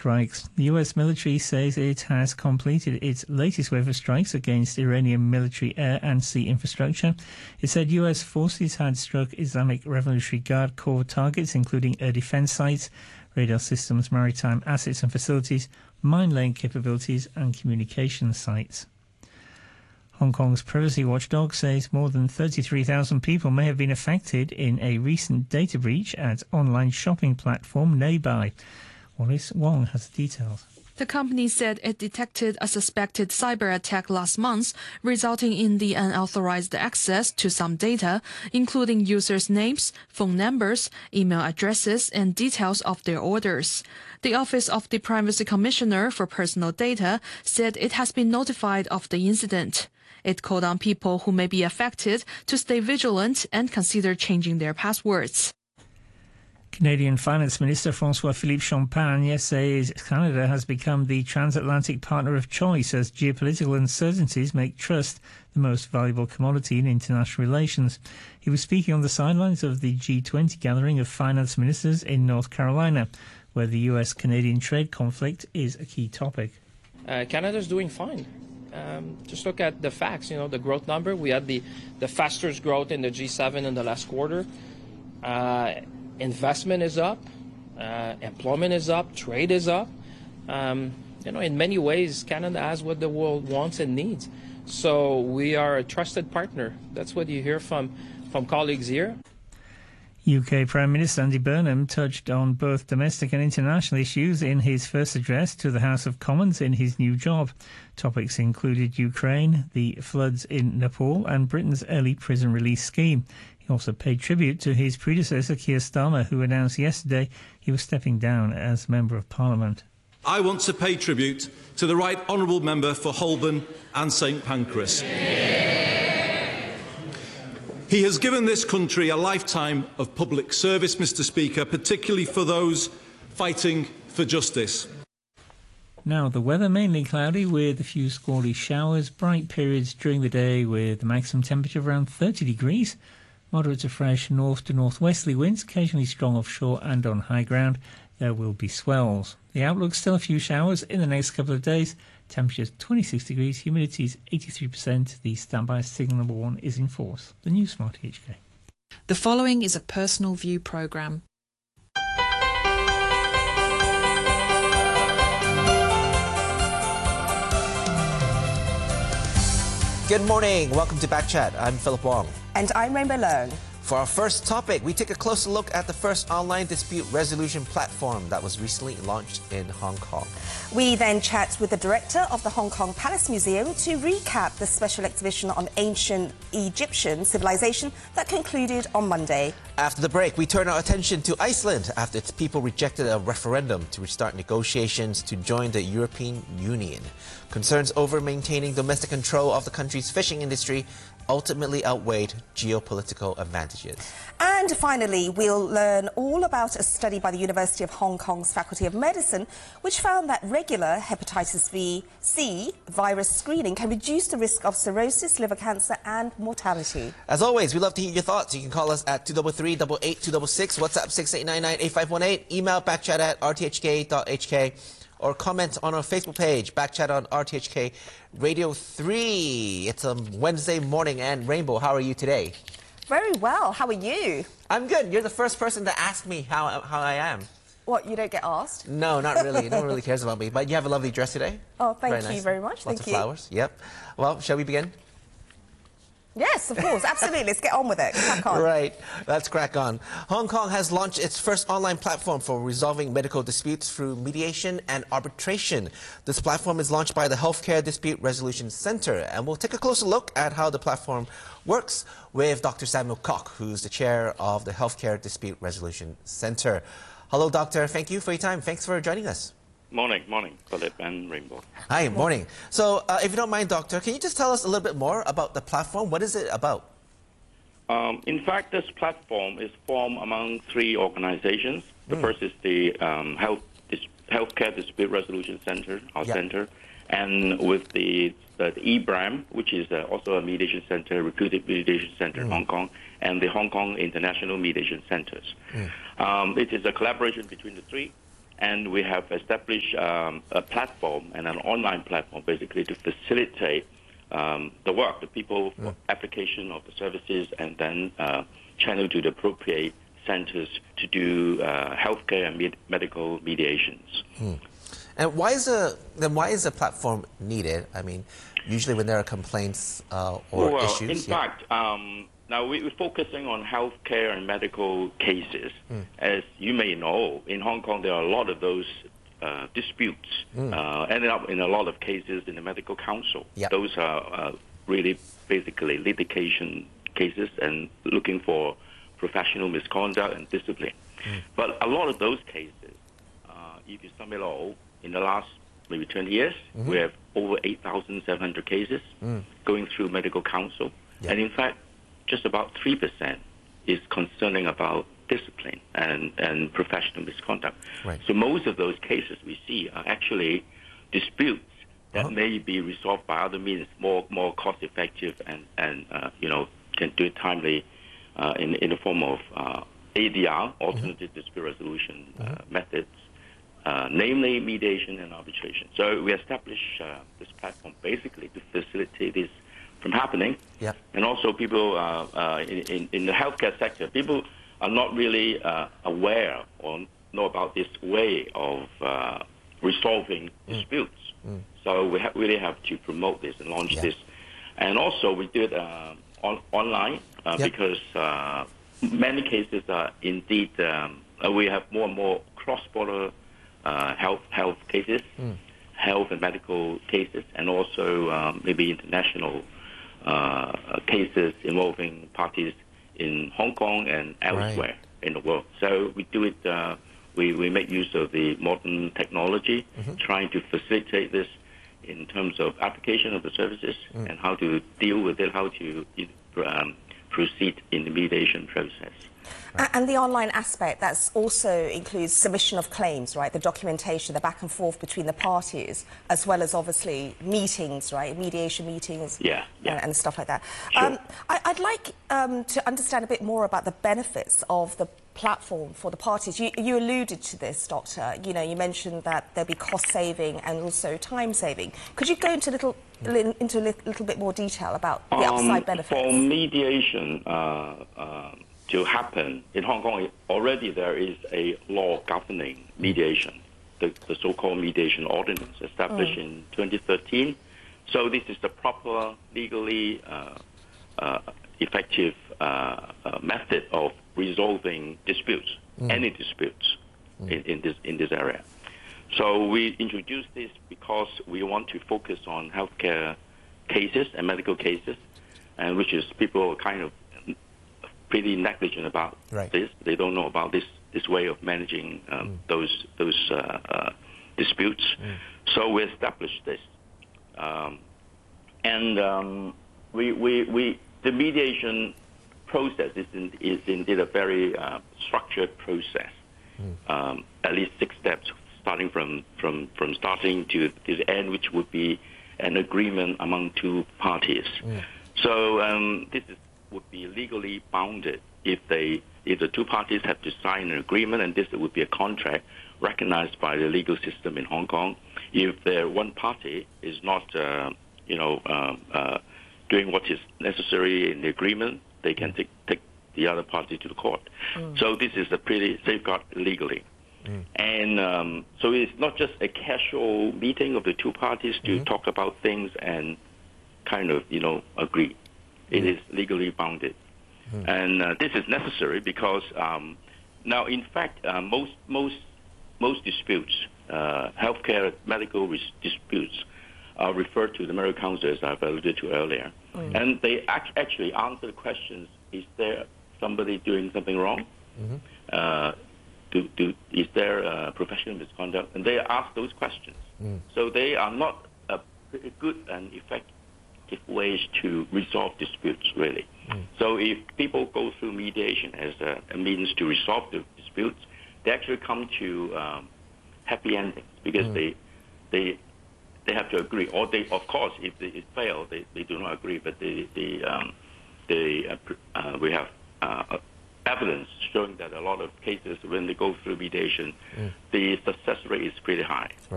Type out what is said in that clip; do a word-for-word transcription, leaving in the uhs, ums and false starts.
strikes. The U S military says it has completed its latest wave of strikes against Iranian military air and sea infrastructure. It said U S forces had struck Islamic Revolutionary Guard Corps targets, including air defense sites, radar systems, maritime assets and facilities, mine-laying capabilities and communication sites. Hong Kong's privacy watchdog says more than thirty-three thousand people may have been affected in a recent data breach at online shopping platform Neibai. Wallace Wong has the details. The company said it detected a suspected cyber attack last month, resulting in the unauthorized access to some data, including users' names, phone numbers, email addresses, and details of their orders. The Office of the Privacy Commissioner for Personal Data said it has been notified of the incident. It called on people who may be affected to stay vigilant and consider changing their passwords. Canadian Finance Minister François-Philippe Champagne says Canada has become the transatlantic partner of choice as geopolitical uncertainties make trust the most valuable commodity in international relations. He was speaking on the sidelines of the G twenty gathering of finance ministers in North Carolina, where the U S Canadian trade conflict is a key topic. Uh, Canada's doing fine. Um, just look at the facts, you know, the growth number. We had the, the fastest growth in the G seven in the last quarter. Uh, investment is up, uh, employment is up, trade is up. Um, you know, in many ways, Canada has what the world wants and needs. So we are a trusted partner. That's what you hear from, from colleagues here. U K Prime Minister Andy Burnham touched on both domestic and international issues in his first address to the House of Commons in his new job. Topics included Ukraine, the floods in Nepal and Britain's early prison release scheme. He also paid tribute to his predecessor Keir Starmer, who announced yesterday he was stepping down as Member of Parliament. I want to pay tribute to the Right Honourable Member for Holborn and St Pancras. He has given this country a lifetime of public service, Mr Speaker, particularly for those fighting for justice. Now, the weather mainly cloudy with a few squally showers, bright periods during the day with the maximum temperature of around thirty degrees, moderate to fresh north to northwesterly winds, occasionally strong offshore and on high ground. There will be swells. The outlook, still a few showers in the next couple of days. Temperatures twenty-six degrees, humidity is eighty-three percent. The standby signal number one is in force. The new Smart H K. The following is a personal view programme. Good morning. Welcome to Back Chat. I'm Philip Wong. And I'm Rainbow Leung. For our first topic, we take a closer look at the first online dispute resolution platform that was recently launched in Hong Kong. We then chat with the director of the Hong Kong Palace Museum to recap the special exhibition on ancient Egyptian civilization that concluded on Monday. After the break, we turn our attention to Iceland after its people rejected a referendum to restart negotiations to join the European Union. Concerns over maintaining domestic control of the country's fishing industry ultimately outweighed geopolitical advantages. And finally, we'll learn all about a study by the University of Hong Kong's Faculty of Medicine, which found that regular hepatitis B C virus screening can reduce the risk of cirrhosis, liver cancer and mortality. As always, we love to hear your thoughts. You can call us at two three three, eight eight two six six, WhatsApp six eight nine nine, eight five one eight, email backchat at r t h k dot h k, or comment on our Facebook page, Backchat on R T H K Radio three. It's a Wednesday morning, and Rainbow, how are you today? Very well. How are you? I'm good. You're the first person to ask me how, how I am. What, you don't get asked? No, not really. No one really cares about me. But you have a lovely dress today. Oh, thank very you nice. very much. Lots thank of you. flowers. Yep. Well, shall we begin? Yes, of course, absolutely. Let's get on with it. Crack on. Right, let's crack on. Hong Kong has launched its first online platform for resolving medical disputes through mediation and arbitration. This platform is launched by the Healthcare Dispute Resolution Centre, and we'll take a closer look at how the platform works with Doctor Samuel Kok, who's the chair of the Healthcare Dispute Resolution Centre. Hello, Doctor. Thank you for your time. Thanks for joining us. Morning, morning, Philip and Rainbow. Hi, morning. So, uh, if you don't mind, Doctor, can you just tell us a little bit more about the platform? What is it about? Um, in fact, this platform is formed among three organizations. The mm. first is the um, Health Dis Healthcare Dispute Resolution Center, our yep. center, and with the, the, the E B R A M, which is uh, also a mediation center, reputed mediation center mm. in Hong Kong, and the Hong Kong International Mediation Centers. Mm. Um, it is a collaboration between the three. and we have established um, a platform and an online platform basically to facilitate um, the work, the people mm. application of the services, and then uh, channel to the appropriate centers to do uh, healthcare and med medical mediations. Hmm. And why is a then why is a platform needed? I mean, usually when there are complaints uh, or well, issues. In yeah. fact, um, now we, we're focusing on healthcare and medical cases. Hmm. As you may know, in Hong Kong there are a lot of those uh, disputes. Hmm. Uh, ended up in a lot of cases in the medical council. Yep. Those are uh, really basically litigation cases and looking for professional misconduct and discipline. Mm. But a lot of those cases, uh, if you sum it all, in the last maybe twenty years, mm-hmm. we have over eight thousand seven hundred cases mm. going through medical council. Yep. And in fact, just about three percent is concerning about discipline and, and professional misconduct. Right. So most of those cases we see are actually disputes that uh-huh. may be resolved by other means, more more cost effective and, and uh, you know, can do it timely Uh, in, in the form of uh, A D R, alternative mm-hmm. dispute resolution uh, mm-hmm. methods, uh, namely mediation and arbitration. So we established uh, this platform basically to facilitate this from happening. Yeah. And also people uh, uh, in, in, in the healthcare sector, people are not really uh, aware or know about this way of uh, resolving mm. disputes. Mm. So we ha really have to promote this and launch yeah. this. And also we did uh, on online uh, yep. because uh, many cases are indeed, um, we have more and more cross-border uh, health health cases, mm. health and medical cases, and also um, maybe international uh, cases involving parties in Hong Kong and elsewhere right. in the world. So we do it, uh, we, we make use of the modern technology, mm-hmm. trying to facilitate this in terms of application of the services mm. and how to deal with it, how to um, proceed in the mediation process. Right. And the online aspect, that also includes submission of claims, right? The documentation, the back and forth between the parties, as well as obviously meetings, right? Mediation meetings yeah, yeah. And, and stuff like that. Sure. Um, I, I'd like um, to understand a bit more about the benefits of the platform for the parties. You, you alluded to this, Doctor. You know, you mentioned that there'll be cost saving and also time saving. Could you go into a little, into a little bit more detail about the um, upside benefits? For mediation uh, uh, to happen in Hong Kong, already there is a law governing mediation, the, the so-called mediation ordinance established mm. in twenty thirteen. So this is the proper, legally uh, uh, effective uh, uh, method of resolving disputes, mm. any disputes mm. in, in this in this area. So we introduced this because we want to focus on healthcare cases and medical cases, and which is people kind of pretty negligent about right. this. They don't know about this this way of managing um, mm. those those uh, uh, disputes. Mm. So we established this, um, and um, we we we the mediation process is, in, is indeed a very uh, structured process. Mm. Um, at least six steps, starting from, from, from starting to, to the end, which would be an agreement among two parties. Mm. So um, this is, would be legally bounded if they if the two parties have to sign an agreement, and this would be a contract recognized by the legal system in Hong Kong. If the one party is not, uh, you know, uh, uh, doing what is necessary in the agreement, they can take, take the other party to the court. Mm. So this is a pretty safeguard legally. Mm. And um, so it's not just a casual meeting of the two parties to mm-hmm. talk about things and kind of, you know, agree. It mm. is legally bounded. Mm. And uh, this is necessary because um, now, in fact, uh, most, most, most disputes, uh, healthcare, medical disputes, are referred to the medical council, as I've alluded to earlier. Mm. And they act actually answer the questions, is there somebody doing something wrong? Mm-hmm. uh, do, do, is there uh, professional misconduct? And they ask those questions. Mm. So they are not a good and effective ways to resolve disputes, really. Mm. So if people go through mediation as a, a means to resolve the disputes, they actually come to um, happy endings because mm. they they they have to agree. Or they, of course, if they it fail, they, they do not agree. But they, they, um, they uh, uh, we have uh, evidence showing that a lot of cases, when they go through mediation, mm. the success rate is pretty high. Right.